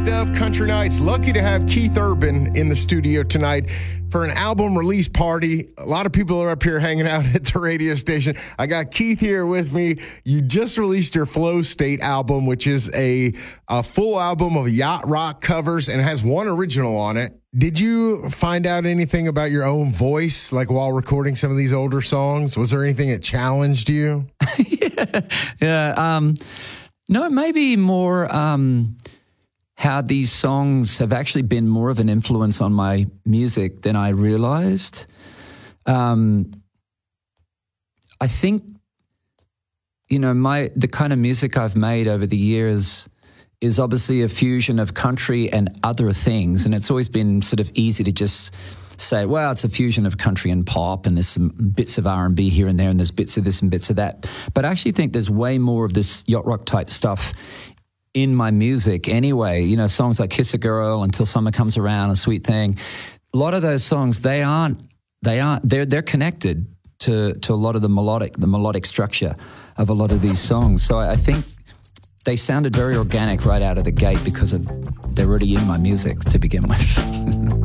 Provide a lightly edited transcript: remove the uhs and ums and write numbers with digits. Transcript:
Best of Country Nights. Lucky to have Keith Urban in the studio tonight for an album release party. A lot of people are up here hanging out at the radio station. I got Keith here with me. You just released your Flow State album, which is a full album of yacht rock covers and has one original on it. Did you find out anything about your own voice, like while recording some of these older songs? Was there anything that challenged you? No, maybe more how these songs have actually been more of an influence on my music than I realized. I think, the kind of music I've made over the years is obviously a fusion of country and other things. And it's always been sort of easy to just say, well, it's a fusion of country and pop, and there's some bits of R&B here and there, and there's bits of this and bits of that. But I actually think there's way more of this yacht rock type stuff in my music anyway. Songs like Kiss a Girl, Until Summer Comes Around, A Sweet Thing. A lot of those songs, they're connected to a lot of the melodic structure of a lot of these songs. So I think they sounded very organic right out of the gate because they're already in my music to begin with.